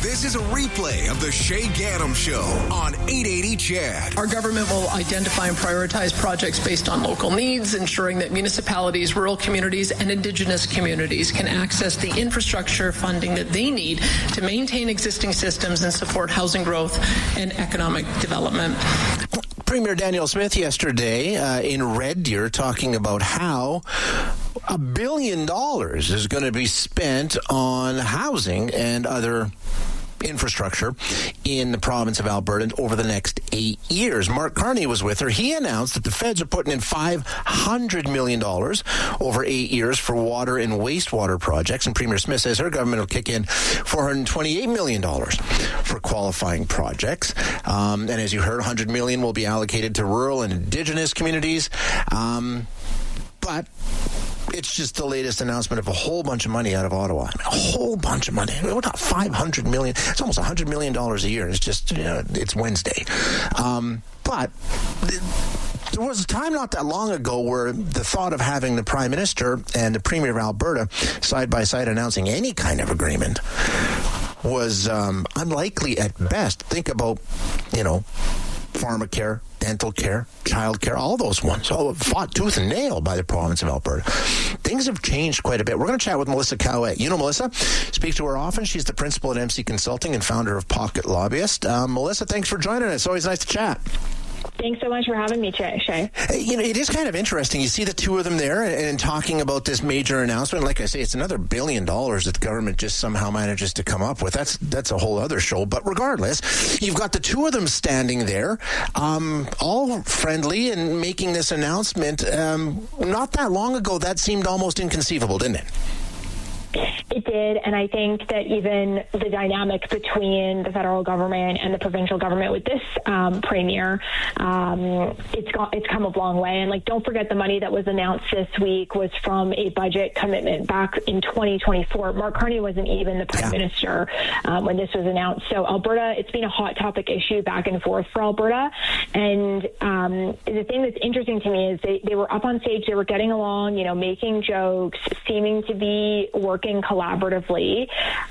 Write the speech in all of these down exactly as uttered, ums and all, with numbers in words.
This is a replay of the Shay Gaddam Show on eight eighty C H E D. Our government will identify and prioritize projects based on local needs, ensuring that municipalities, rural communities, and Indigenous communities can access the infrastructure funding that they need to maintain existing systems and support housing growth and economic development. Premier Danielle Smith yesterday uh, in Red Deer talking about how a billion dollars is going to be spent on housing and other infrastructure in the province of Alberta over the next eight years. Mark Carney was with her. He announced that the feds are putting in five hundred million dollars over eight years for water and wastewater projects, and Premier Smith says her government will kick in four hundred twenty-eight million dollars for qualifying projects. Um, and as you heard, one hundred million dollars will be allocated to rural and Indigenous communities. Um, but it's just the latest announcement of a whole bunch of money out of Ottawa. I mean, a whole bunch of money. We're not five hundred million dollars. It's almost one hundred million dollars a year. It's just, you know, it's Wednesday. Um, but there was a time not that long ago where the thought of having the Prime Minister and the Premier of Alberta side by side announcing any kind of agreement was um, unlikely at best. Think about, you know, pharmacare, dental care, child care, all those ones, all fought tooth and nail by the province of Alberta. Things have changed quite a bit. We're going to chat with Melissa Cowett. You know Melissa, speak to her often. She's the principal at M C Consulting and founder of Pocket Lobbyist. Um, Melissa, thanks for joining us. Always nice to chat. Thanks so much for having me, Shay. You know, it is kind of interesting. You see the two of them there and, and talking about this major announcement. Like I say, it's another billion dollars that the government just somehow manages to come up with. That's that's a whole other show. But regardless, you've got the two of them standing there, um, all friendly and making this announcement. Um, not that long ago, that seemed almost inconceivable, didn't it? It did, and I think that even the dynamic between the federal government and the provincial government with this um, premier, um, it's got, it's come a long way. And like, don't forget the money that was announced this week was from a budget commitment back in twenty twenty-four. Mark Carney wasn't even the prime yeah. minister um, when this was announced. So Alberta, it's been a hot topic issue back and forth for Alberta. And um, the thing that's interesting to me is they, they were up on stage, they were getting along, you know, making jokes, seeming to be working collaboratively,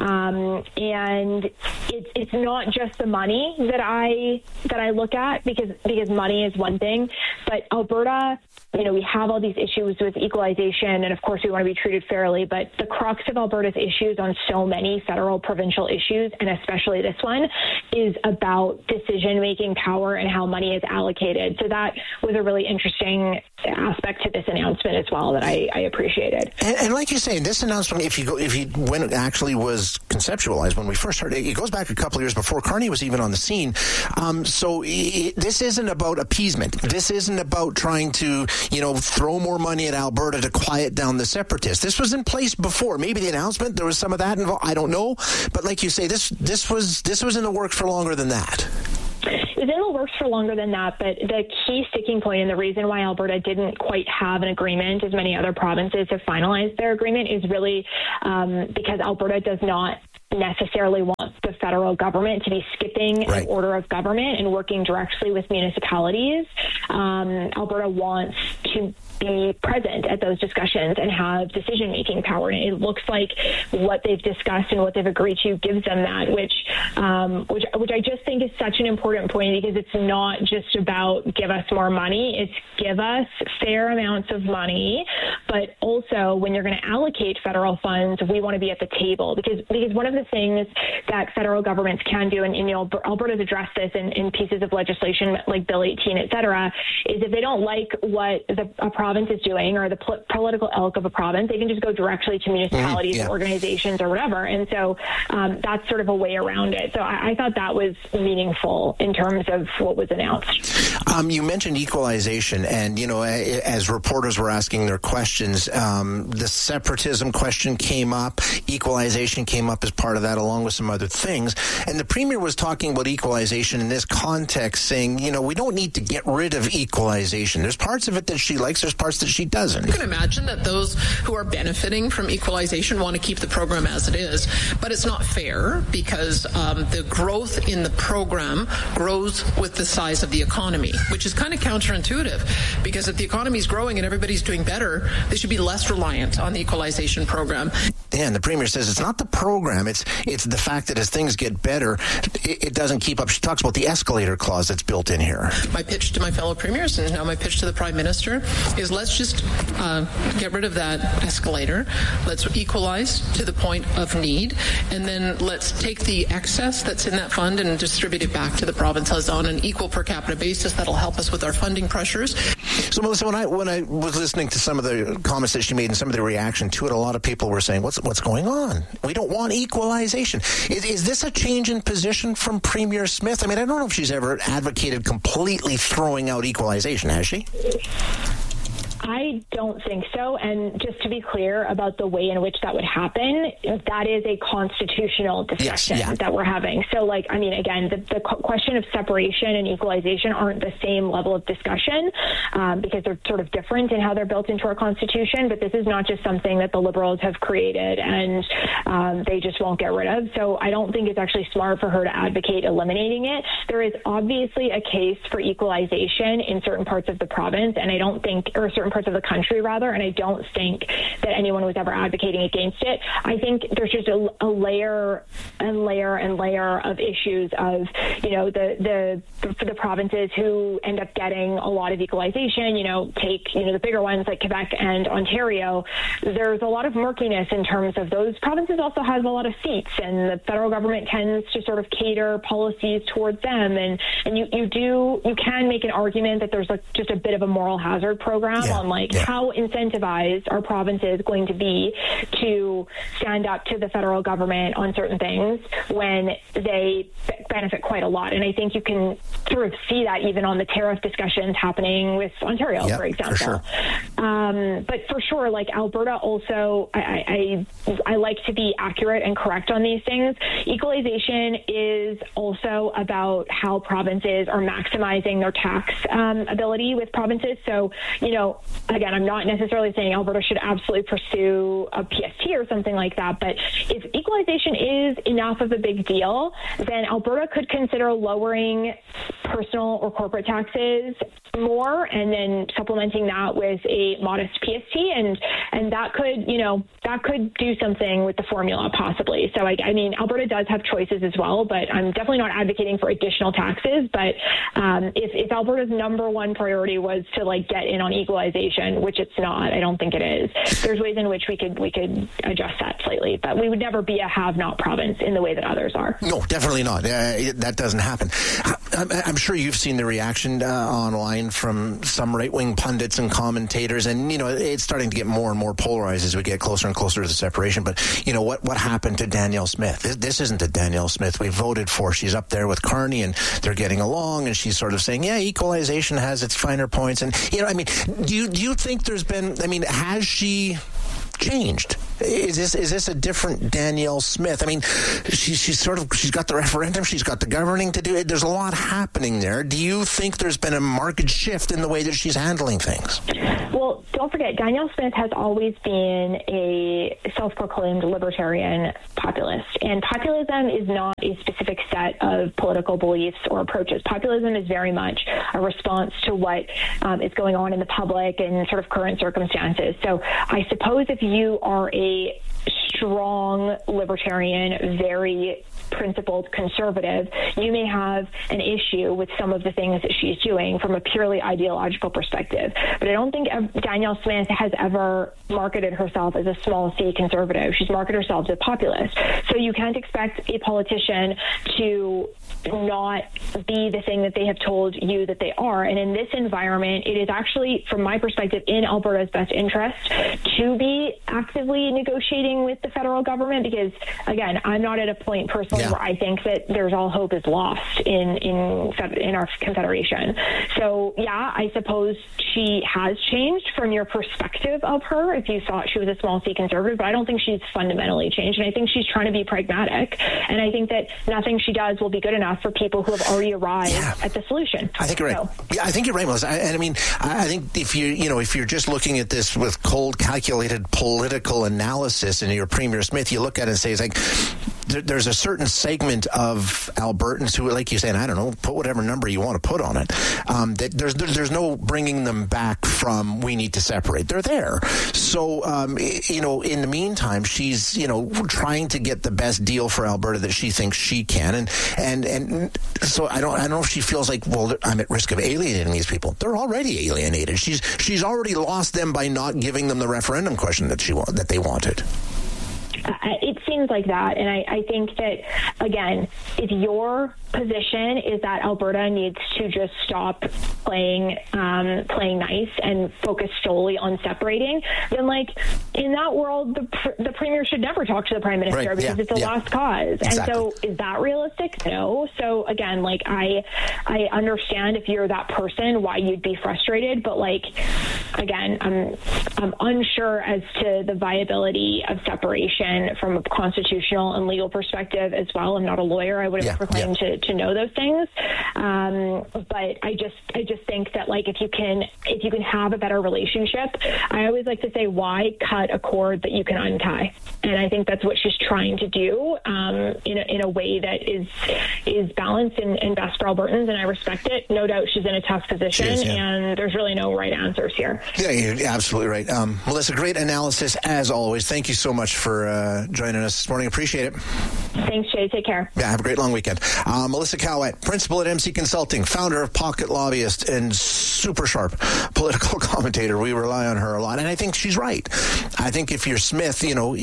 um, and it's it's not just the money that I that I look at because because money is one thing, but Alberta, you know, we have all these issues with equalization, and of course we want to be treated fairly, but the crux of Alberta's issues on so many federal, provincial issues, and especially this one, is about decision-making power and how money is allocated. So that was a really interesting aspect to this announcement as well that I, I appreciated. And, and like you say, this announcement, if you go, if you when it actually was conceptualized, when we first heard it, it goes back a couple of years before Carney was even on the scene. Um, so it, this isn't about appeasement. This isn't about trying to, you know, throw more money at Alberta to quiet down the separatists. This was in place before. Maybe the announcement, there was some of that involved. I don't know. But like you say, this this was this was in the works for longer than that. It was in the works for longer than that, but the key sticking point and the reason why Alberta didn't quite have an agreement as many other provinces have finalized their agreement is really um, because Alberta does not necessarily want the federal government to be skipping right. an order of government and working directly with municipalities. Um, Alberta wants to be present at those discussions and have decision-making power. And it looks like what they've discussed and what they've agreed to gives them that, which, um, which, which I just think is such an important point because it's not just about give us more money. It's give us fair amounts of money, but also when you're going to allocate federal funds, we want to be at the table because because one of the things that federal governments can do, and, and you know, Alberta's addressed this in, in pieces of legislation like Bill eighteen, et cetera, is if they don't like what the, a province is doing or the pol- political ilk of a province, they can just go directly to municipalities, mm-hmm, yeah. organizations, or whatever. And so um, that's sort of a way around it. So I, I thought that was meaningful in terms of what was announced. Um, you mentioned equalization, and, you know, as reporters were asking their questions, um, the separatism question came up, equalization came up as part of that, along with some other things. And the Premier was talking about equalization in this context, saying, you know, we don't need to get rid of equalization. There's parts of it that she likes, there's parts that she doesn't. You can imagine that those who are benefiting from equalization want to keep the program as it is, but it's not fair because um, the growth in the program grows with the size of the economy. which is kind of counterintuitive, because if the economy is growing and everybody's doing better, they should be less reliant on the equalization program. And the Premier says it's not the program, it's it's the fact that as things get better, it, it doesn't keep up. She talks about the escalator clause that's built in here. My pitch to my fellow premiers, and now my pitch to the Prime Minister, is let's just uh, get rid of that escalator. Let's equalize to the point of need, and then let's take the excess that's in that fund and distribute it back to the provinces on an equal per capita basis. That'll help us with our funding pressures. So, Melissa, when I when I was listening to some of the comments that she made and some of the reaction to it, a lot of people were saying, "What's what's going on? We don't want equalization." Is, is this a change in position from Premier Smith? I mean, I don't know if she's ever advocated completely throwing out equalization, has she? I don't think so. And just to be clear about the way in which that would happen, that is a constitutional discussion yes, yeah. that we're having. So, like, I mean, again, the, the question of separation and equalization aren't the same level of discussion um, because they're sort of different in how they're built into our Constitution. But this is not just something that the Liberals have created and um, they just won't get rid of. So I don't think it's actually smart for her to advocate eliminating it. There is obviously a case for equalization in certain parts of the province, and I don't think, or certain parts of the country rather, and I don't think that anyone was ever advocating against it. I think there's just a, a layer and layer and layer of issues of, you know, the the for the provinces who end up getting a lot of equalization, you know, take, you know, the bigger ones like Quebec and Ontario, there's a lot of murkiness in terms of those provinces also have a lot of seats, and the federal government tends to sort of cater policies towards them, and, and you, you do, you can make an argument that there's like just a bit of a moral hazard program yeah. on like yeah. how incentivized are provinces going to be to stand up to the federal government on certain things when they benefit quite a lot. And I think you can sort of see that even on the tariff discussions happening with Ontario, yep, for example. For sure. um, but for sure, like Alberta also, I, I, I like to be accurate and correct on these things. Equalization is also about how provinces are maximizing their tax um, ability with provinces. So, you know, again, I'm not necessarily saying Alberta should absolutely pursue a P S T or something like that, but if equalization is enough of a big deal, then Alberta could consider lowering personal or corporate taxes more and then supplementing that with a modest P S T, and and that could, you know, that could do something with the formula possibly. So I, I mean, Alberta does have choices as well, but I'm definitely not advocating for additional taxes. But um, if, if Alberta's number one priority was to like get in on equalization, which it's not, I don't think it is, there's ways in which we could we could adjust that slightly, but we would never be a have-not province in the way that others are. No, definitely not. Uh, that doesn't happen. I'm, I'm sure you've seen the reaction uh, online from some right-wing pundits and commentators, and, you know, it's starting to get more and more polarized as we get closer and closer to the separation. But, you know, what, what happened to Danielle Smith? This, this isn't a Danielle Smith we voted for. She's up there with Carney, and they're getting along, and she's sort of saying, yeah, equalization has its finer points. And, you know, I mean, do you, do you think there's been, I mean, has she changed? Is this is this a different Danielle Smith? I mean, she, she's sort of, she's got the referendum, she's got the governing to do it. There's a lot happening there. Do you think there's been a marked shift in the way that she's handling things? Well, don't forget, Danielle Smith has always been a self-proclaimed libertarian populist, and populism is not a specific set of political beliefs or approaches. Populism is very much a response to what um, is going on in the public and sort of current circumstances. So I suppose if you are a strong libertarian, very principled conservative, you may have an issue with some of the things that she's doing from a purely ideological perspective. But I don't think Danielle Smith has ever marketed herself as a small c conservative. She's marketed herself as a populist. So you can't expect a politician to not be the thing that they have told you that they are. And in this environment, it is actually, from my perspective, in Alberta's best interest to be actively negotiating with the federal government, because, again, I'm not at a point personally yeah. where I think that there's all hope is lost in, in, in our confederation. So, yeah, I suppose she has changed from your perspective of her if you thought she was a small c conservative, but I don't think she's fundamentally changed. And I think she's trying to be pragmatic. And I think that nothing she does will be good enough for people who have already arrived yeah. at the solution. I think you're right. So. Yeah, I think you're right, Melissa. I, and I mean, I, I think if you, you know, if you're just looking at this with cold, calculated political analysis, and you're Premier Smith, you look at it and say, it's like, there, there's a certain segment of Albertans who, like you said, I don't know, put whatever number you want to put on it. Um, that there's there's no bringing them back from we need to separate. They're there. So, um, you know, in the meantime, she's, you know, trying to get the best deal for Alberta that she thinks she can. And, and, and so I don't, I don't know if she feels like, well, I'm at risk of alienating these people. They're already alienated. She's, she's already lost them by not giving them the referendum question that she want, that they wanted. Uh, it seems like that. And I, I think that, again, if your position is that Alberta needs to just stop playing um, playing nice and focus solely on separating, then, like, in that world, the pr- the Premier should never talk to the Prime Minister, right, because yeah, it's a yeah. lost cause. Exactly. And so is that realistic? No. So, again, like, I, I understand if you're that person, why you'd be frustrated. But, like, again, I'm, I'm unsure as to the viability of separation from a constitutional and legal perspective as well. I'm not a lawyer. I would have yeah, proclaimed yeah. to, to know those things. Um, but I just I just think that, like, if you can if you can have a better relationship, I always like to say, why cut a cord that you can untie? And I think that's what she's trying to do um, in, a, in a way that is is balanced and, and best for Albertans, and I respect it. No doubt she's in a tough position, is, yeah. and there's really no right answers here. Yeah, you're absolutely right. Um, Melissa, great analysis as always. Thank you so much for uh, joining us this morning. Appreciate it. Thanks, Jay. Take care. Yeah, have a great long weekend. Uh, Melissa Cowett, principal at M C Consulting, founder of Pocket Lobbyist, and super sharp political commentator. We rely on her a lot, and I think she's right. I think if you're Smith, you know,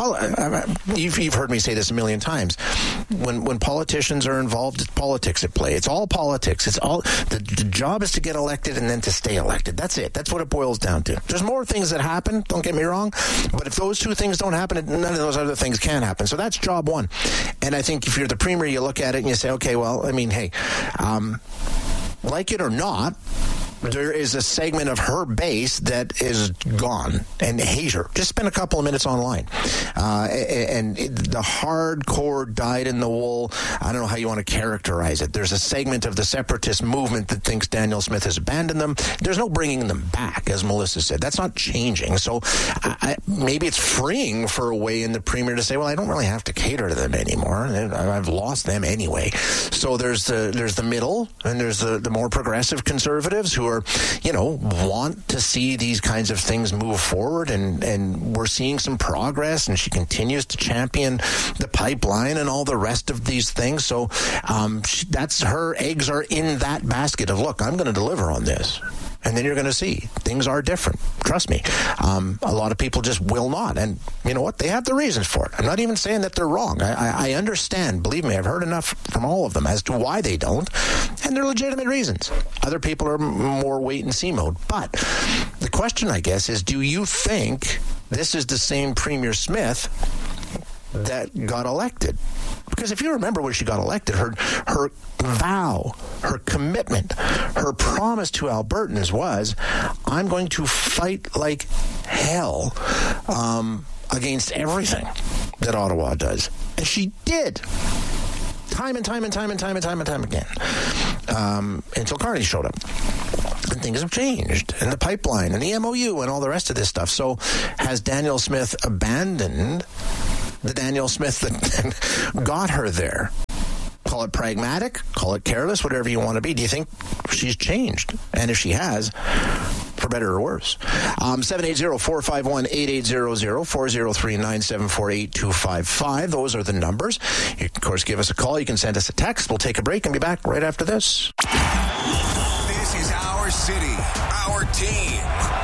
you've, you've heard me say this a million times. When when politicians are involved, it's politics at play. It's all politics. It's all the, the job is to get elected and then to stay elected. That's it. That's what it boils down to. There's more things that happen. Don't get me wrong, but if those two things don't happen, none of those other things can happen. So that's job one. And I think if you're the Premier, you look at it and you say, okay, well, I mean, hey, um, like it or not, there is a segment of her base that is gone and hate her. Just spend a couple of minutes online. Uh, and the hardcore dyed-in-the-wool, I don't know how you want to characterize it. There's a segment of the separatist movement that thinks Danielle Smith has abandoned them. There's no bringing them back, as Melissa said. That's not changing. So I, I, maybe it's freeing for a way in the Premier to say, well, I don't really have to cater to them anymore. I've lost them anyway. So there's the there's the middle, and there's the, the more progressive conservatives who are Or, you know, want to see these kinds of things move forward, and, and we're seeing some progress, and she continues to champion the pipeline and all the rest of these things. So um, she, that's her eggs are in that basket of, look, I'm going to deliver on this. And then you're going to see things are different. Trust me. Um, a lot of people just will not. And you know what? They have the reasons for it. I'm not even saying that they're wrong. I, I, I understand. Believe me, I've heard enough from all of them as to why they don't. And they're legitimate reasons. Other people are more wait and see mode. But the question, I guess, is, do you think this is the same Premier Smith that got elected? Because if you remember when she got elected, her her vow, her commitment, her promise to Albertans was, I'm going to fight like hell um, against everything that Ottawa does. And she did. Time and time and time and time and time and time again. Um, until Carney showed up. And things have changed. And the pipeline and the M O U and all the rest of this stuff. So has Danielle Smith abandoned the Danielle Smith that got her there? Call it pragmatic, call it careless, whatever you want to be. Do you think she's changed? And if she has, for better or worse. Um, seven eight zero, four five one, eight eight zero zero, four zero three, nine seven four, eight two five five. Those are the numbers. You can, of course, give us a call. You can send us a text. We'll take a break and be back right after this. This is our city, our team.